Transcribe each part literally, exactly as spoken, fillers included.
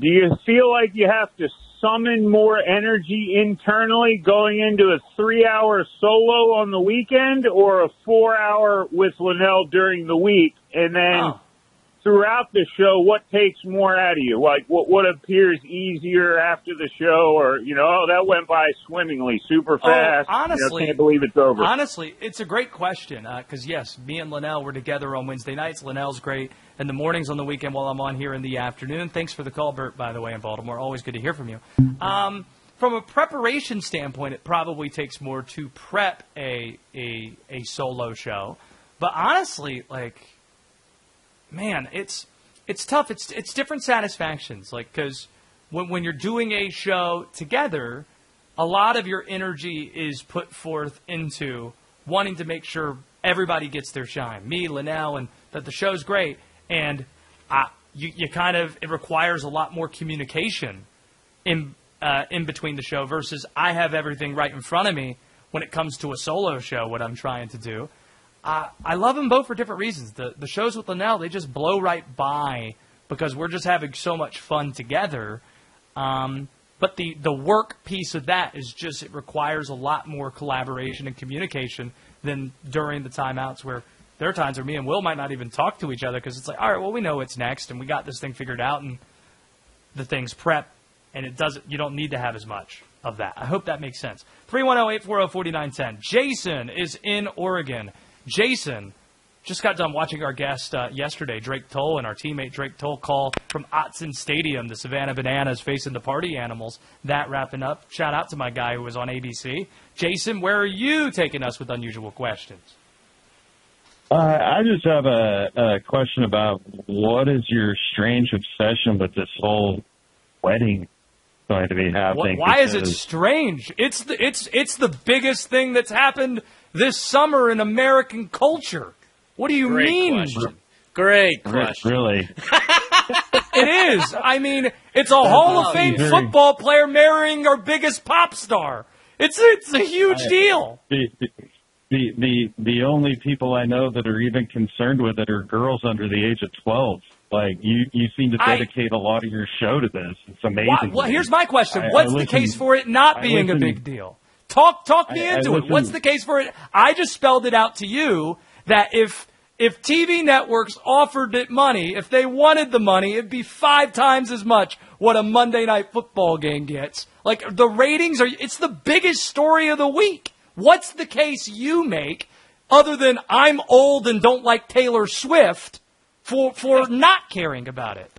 Do you feel like you have to summon more energy internally going into a three-hour solo on the weekend or a four-hour with Linnell during the week? And then oh. throughout the show, what takes more out of you? Like, what, what appears easier after the show? Or, you know, oh, that went by swimmingly, super fast. Oh, honestly, you know, can't believe it's over. Honestly, it's a great question because, uh, yes, me and Linnell were together on Wednesday nights. Linnell's great. And the mornings on the weekend while I'm on here in the afternoon. Thanks for the call, Bert, by the way, in Baltimore. Always good to hear from you. Um, from a preparation standpoint, it probably takes more to prep a, a a solo show. But honestly, like, man, it's it's tough. It's it's different satisfactions. Like, because when, when you're doing a show together, a lot of your energy is put forth into wanting to make sure everybody gets their shine. Me, Linnell, and that the show's great. And uh, you, you kind of it requires a lot more communication in uh, in between the show versus I have everything right in front of me when it comes to a solo show. What I'm trying to do, uh, I love them both for different reasons. The the shows with Linnell, they just blow right by because we're just having so much fun together. Um, but the the work piece of that is just it requires a lot more collaboration and communication than during the timeouts where. There are times where me and Will might not even talk to each other because it's like, all right, well, we know what's next, and we got this thing figured out, and the thing's prep, and it doesn't. You don't need to have as much of that. I hope that makes sense. three one zero, eight four zero, four nine one zero. Jason is in Oregon. Jason just got done watching our guest uh, yesterday, Drake Toll, and our teammate Drake Toll call from Autzen Stadium, the Savannah Bananas facing the Party Animals. That wrapping up. Shout out to my guy who was on A B C. Jason, where are you taking us with unusual questions? Uh, I just have a, a question about what is your strange obsession with this whole wedding going to be happening? What, why is it strange? It's the it's it's the biggest thing that's happened this summer in American culture. What do you Great mean? Question. Great question. Really? It is. I mean, it's a Hall of Fame very... football player marrying our biggest pop star. It's it's a huge I, deal. The, the, The, the the only people I know that are even concerned with it are girls under the age of twelve. Like, you, you seem to dedicate I, a lot of your show to this. It's amazing. Why, well, here's my question. I, What's I the listen, case for it not being listen, a big deal? Talk talk me I, into listen, it. What's the case for it? I just spelled it out to you that if if T V networks offered it money, if they wanted the money, it'd be five times as much what a Monday Night Football game gets. Like, the ratings are, it's the biggest story of the week. What's the case you make, other than I'm old and don't like Taylor Swift, for for not caring about it?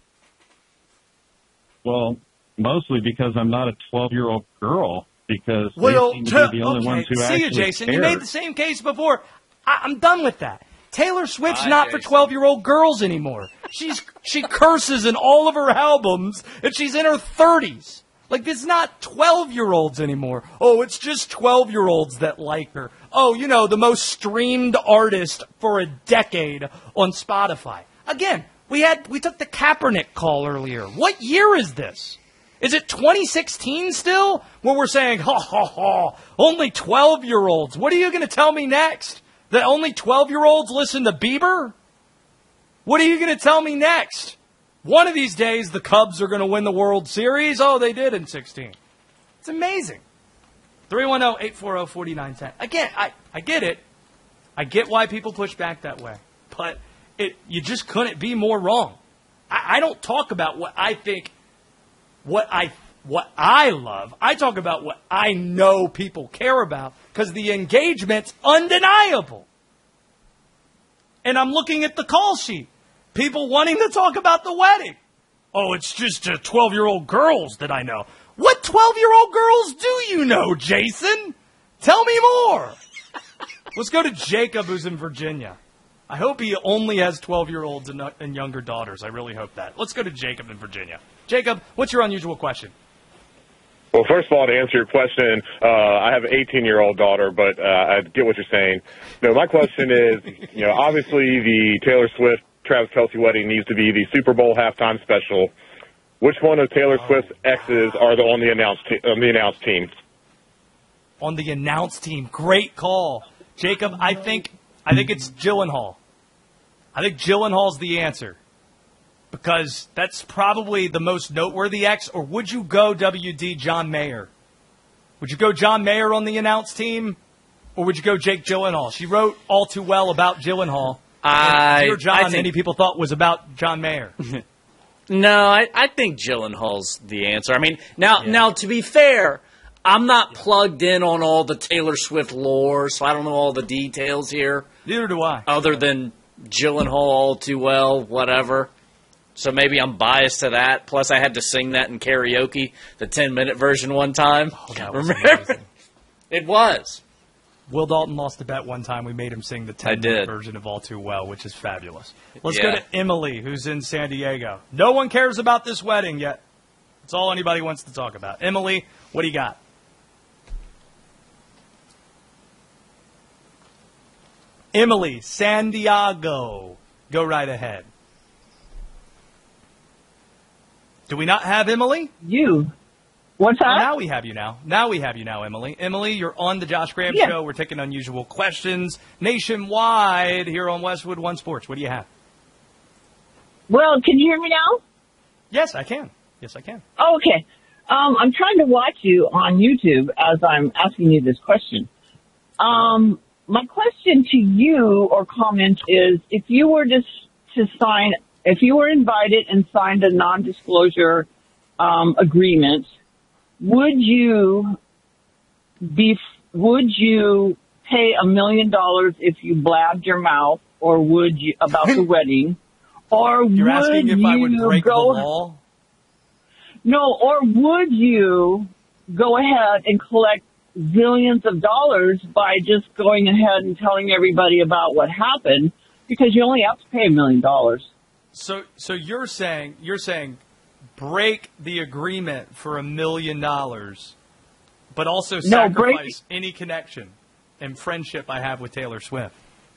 Well, mostly because I'm not a twelve-year-old girl, because well, they seem to be the only okay. ones who See actually you, Jason. care. You made the same case before. I, I'm done with that. Taylor Swift's Hi, not Jason. for twelve-year-old girls anymore. She's she curses in all of her albums, and she's in her thirties. Like, it's not twelve-year-olds anymore. Oh, it's just twelve-year-olds that like her. Oh, you know, the most streamed artist for a decade on Spotify. Again, we had we took the Kaepernick call earlier. What year is this? Is it twenty sixteen still? Where we're saying, ha, ha, ha, only twelve-year-olds. What are you going to tell me next? That only twelve-year-olds listen to Bieber? What are you going to tell me next? One of these days, the Cubs are going to win the World Series. Oh, they did in sixteen. It's amazing. three one zero, eight four zero, four nine one zero. Again, I, I get it. I get why people push back that way. But it you just couldn't be more wrong. I, I don't talk about what I think, what I what I love. I talk about what I know people care about because the engagement's undeniable. And I'm looking at the call sheet. People wanting to talk about the wedding. Oh, it's just uh, twelve-year-old girls that I know. What twelve-year-old girls do you know, Jason? Tell me more. Let's go to Jacob, who's in Virginia. I hope he only has twelve-year-olds and, and younger daughters. I really hope that. Let's go to Jacob in Virginia. Jacob, what's your unusual question? Well, first of all, to answer your question, uh, I have an eighteen-year-old daughter, but uh, I get what you're saying. No, my question is, you know, obviously the Taylor Swift Travis Kelce wedding needs to be the Super Bowl halftime special. Which one of Taylor oh, Swift's exes are the, on the announced te- on the announced team? On the announced team, great call, Jacob. I think I think it's Gyllenhaal. I think Gyllenhaal's the answer. Because that's probably the most noteworthy X. Or would you go W D John Mayer? Would you go John Mayer on the announce team? Or would you go Jake Gyllenhaal? She wrote All Too Well about Gyllenhaal. I, Dear John, I think, many people thought was about John Mayer. No, I, I think Gyllenhaal's the answer. I mean, now, Yeah. now to be fair, I'm not plugged in on all the Taylor Swift lore, so I don't know all the details here. Neither do I. Other than Gyllenhaal all too well, whatever. So maybe I'm biased to that. Plus, I had to sing that in karaoke, the ten-minute version one time. Oh, that was Remember? amazing. It was. Will Dalton lost a bet one time. We made him sing the I ten-minute did. version of All Too Well, which is fabulous. Let's Yeah. go to Emily, who's in San Diego. No one cares about this wedding yet. That's all anybody wants to talk about. Emily, what do you got? Emily, San Diego. Go right ahead. Do we not have Emily? You. What's Well, that? now we have you now. Now we have you now, Emily. Emily, you're on the Josh Graham Yeah. Show. We're taking unusual questions nationwide here on Westwood One Sports. What do you have? Well, can you hear me now? Yes, I can. Yes, I can. Oh, okay. Um, I'm trying to watch you on YouTube as I'm asking you this question. Um, my question to you or comment is, if you were to to sign, if you were invited and signed a non-disclosure um, agreement, would you be? Would you pay a million dollars if you blabbed your mouth, or would you about the wedding? Or You're would asking if you I would break go? the law? No, or would you go ahead and collect zillions of dollars by just going ahead and telling everybody about what happened, because you only have to pay a million dollars. So, so you're saying you're saying break the agreement for a million dollars, but also No, break- sacrifice any connection and friendship I have with Taylor Swift.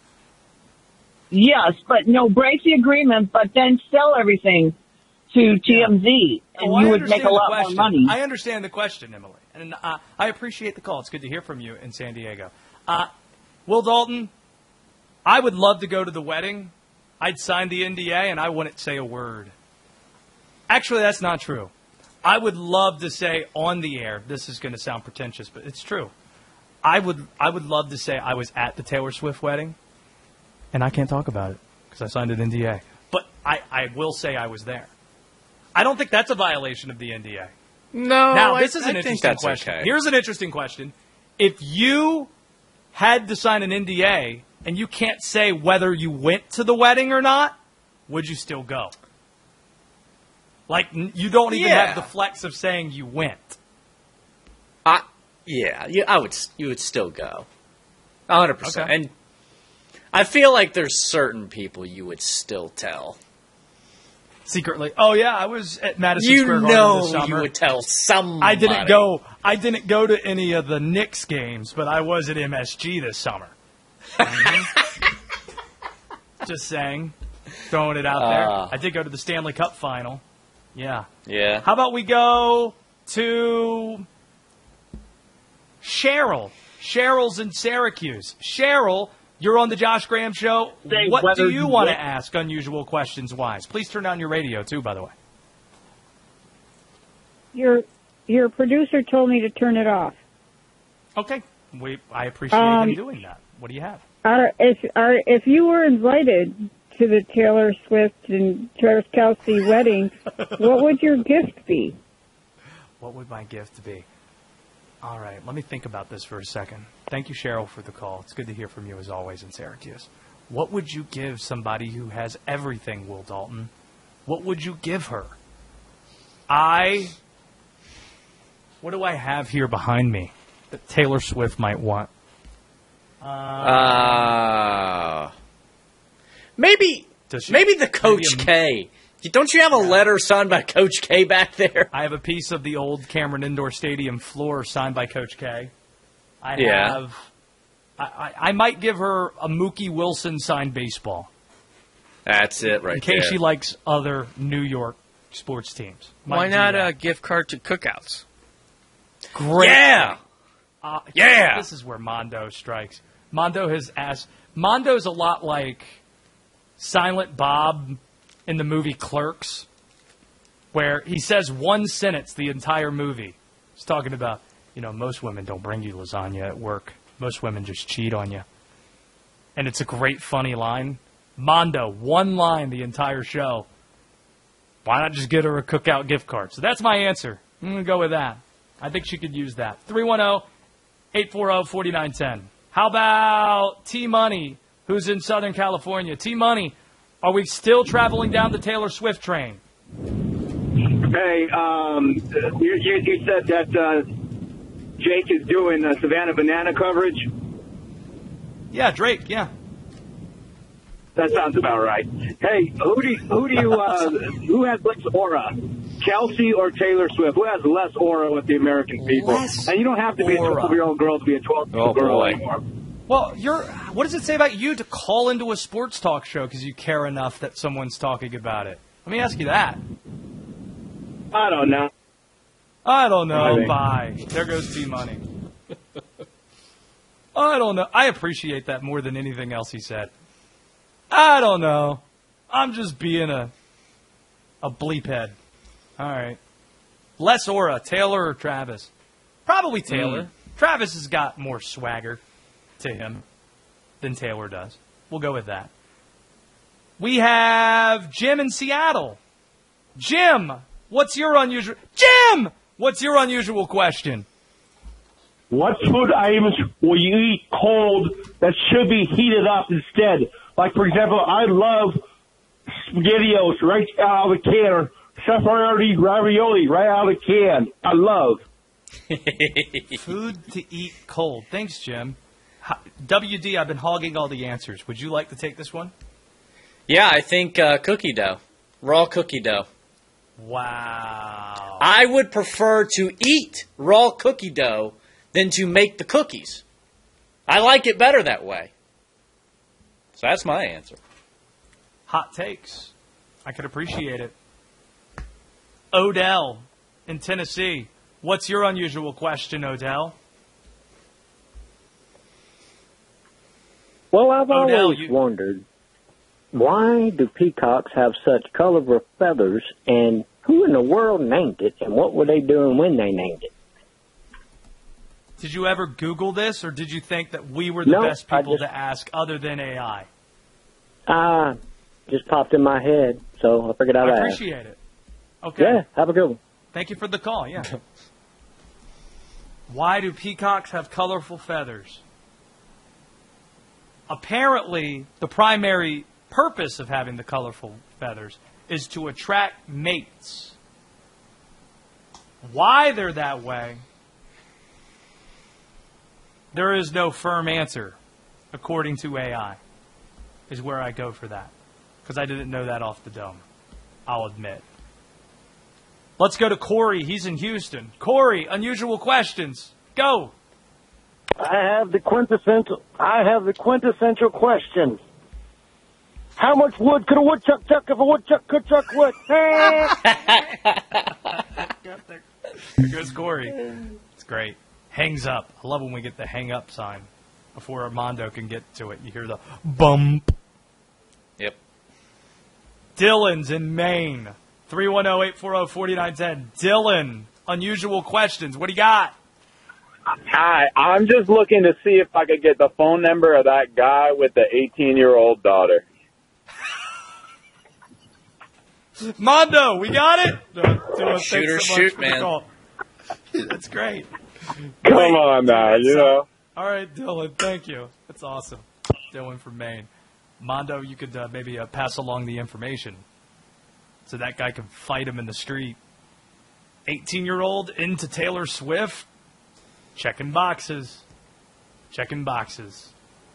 Yes, but no, break the agreement, but then sell everything to T M Z, and Oh, you I would make understand a the lot more question. money. I understand the question, Emily, and uh, I appreciate the call. It's good to hear from you in San Diego. Uh, Will Dalton, I would love to go to the wedding. I'd sign the N D A, and I wouldn't say a word. Actually, that's not true. I would love to say on the air, this is going to sound pretentious, but it's true. I would, I would love to say I was at the Taylor Swift wedding, and I can't talk about it because I signed an N D A. But I, I will say I was there. I don't think that's a violation of the N D A. No, Now, this is I, an I think interesting that's question. okay. Here's an interesting question. If you had to sign an N D A and you can't say whether you went to the wedding or not, would you still go? Like, n- you don't even Yeah. have the flex of saying you went. I, yeah, you, I would. s- You would still go, a hundred percent. Okay. And I feel like there's certain people you would still tell. Secretly. Oh, yeah, I was at Madison You Square Garden this know, summer. you would tell somebody. I didn't go. I didn't go to any of the Knicks games, but I was at M S G this summer. Mhm. Just saying, throwing it out there. Uh. I did go to the Stanley Cup final. Yeah. Yeah. How about we go to Cheryl? Cheryl's in Syracuse. Cheryl, you're on the Josh Graham Show. Say What do whether you you want to went- ask unusual questions wise? Please turn down your radio too, by the way. Your your producer told me to turn it off. Okay. We I appreciate Um, him doing that. What do you have? Are, if are if you were invited to the Taylor Swift and Travis Kelce wedding, what would your gift be? What would my gift be? All right, let me think about this for a second. Thank you, Cheryl, for the call. It's good to hear from you, as always, in Syracuse. What would you give somebody who has everything, Will Dalton? What would you give her? I... What do I have here behind me that Taylor Swift might want? Uh, maybe. Does she- maybe the Coach maybe a- K. Don't you have a letter signed by Coach K back there? I have a piece of the old Cameron Indoor Stadium floor signed by Coach K. I Yeah. have... I, I, I might give her a Mookie Wilson signed baseball. That's it, right In case there. she likes other New York sports teams. Might Why do not that. a gift card to Cookouts? Great. Yeah. Uh, Yeah. This is where Mondo strikes. Mondo has asked. Mondo's a lot like Silent Bob in the movie Clerks, where he says one sentence the entire movie. He's talking about, you know, most women don't bring you lasagna at work. Most women just cheat on you. And it's a great, funny line. Mondo, one line the entire show. Why not just get her a Cookout gift card? So that's my answer. I'm going to go with that. I think she could use that. three one zero, eight four zero, four nine one zero. How about T-Money, who's in Southern California? T-Money, are we still traveling down the Taylor Swift train? Hey, um, you, you, you said that uh, Jake is doing uh, Savannah Banana coverage. Yeah, Drake, yeah. That sounds about right. Hey, who do you, who do you uh, who has less aura, Kelsey or Taylor Swift? Who has less aura with the American people? Less and you don't have to be aura. a twelve-year-old girl to be a twelve-year-old Oh, girl boy. anymore. Well, you're. What does it say about you to call into a sports talk show because you care enough that someone's talking about it? Let me ask you that. I don't know. I don't know. Maybe. Bye. There goes T-Money. I don't know. I appreciate that more than anything else he said. I don't know. I'm just being a a bleep head. All right. Less aura, Taylor or Travis? Probably Taylor. Mm. Travis has got more swagger to him than Taylor does. We'll go with that. We have Jim in Seattle. Jim, what's your unusual... Jim! What's your unusual question? What food items will you eat cold that should be heated up instead? Like, for example, I love SpaghettiOs right out of the can, or Chef Boyardee ravioli right out of the can. I love. Food to eat cold. Thanks, Jim. Ho- W D, I've been hogging all the answers. Would you like to take this one? Yeah, I think uh, cookie dough. Raw cookie dough. Wow. I would prefer to eat raw cookie dough than to make the cookies. I like it better that way. So that's my answer. Hot takes. I could appreciate it. Odell in Tennessee. What's your unusual question, Odell? Well, I've Odell, always you- wondered, why do peacocks have such colorful feathers, and who in the world named it, and what were they doing when they named it? Did you ever Google this, or did you think that we were the No, best I people just- to ask other than A I? Ah, just popped in my head, so I figured I'd I ask. appreciate it. Okay. Yeah, have a good one. Thank you for the call, yeah. Why do peacocks have colorful feathers? Apparently, the primary purpose of having the colorful feathers is to attract mates. Why they're that way, there is no firm answer, according to A I, is where I go for that. Because I didn't know that off the dome, I'll admit. Let's go to Corey. He's in Houston. Corey, unusual questions. Go. I have the quintessential. I have the quintessential question. How much wood could a woodchuck chuck if a woodchuck could chuck wood? There goes Corey. It's great. Hangs up. I love when we get the hang up sign. Before Armando can get to it, you hear the bump. Yep. Dylan's in Maine. three one zero, eight four zero, four nine one zero. Dylan, unusual questions. What do you got? Hi, I'm just looking to see if I could get the phone number of that guy with the eighteen-year-old daughter. Mondo, we got it? No, Dylan, Shoot thanks or so much shoot, for the man. call. That's great. Come on now, you know. All right, Dylan, thank you. That's awesome. Dylan from Maine. Mondo, you could uh, maybe uh, pass along the information so that guy can fight him in the street. eighteen-year-old into Taylor Swift, checking boxes. Checking boxes.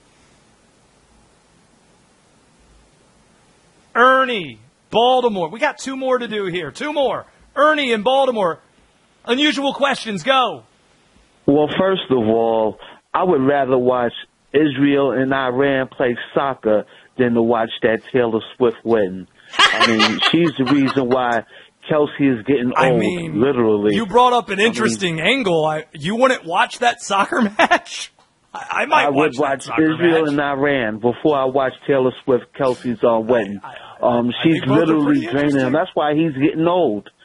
Ernie, Baltimore. We got two more to do here. Two more. Ernie in Baltimore. Unusual questions. Go. Well, first of all, I would rather watch Israel and Iran play soccer than to watch that Taylor Swift wedding. I mean, she's the reason why Kelsey is getting old, I mean, literally. You brought up an interesting I mean, angle. I, you wouldn't watch that soccer match? I, I might I watch would watch that soccer Israel match. and Iran before I watch Taylor Swift Kelsey's uh, wedding. Um, she's literally draining him. That's why he's getting old.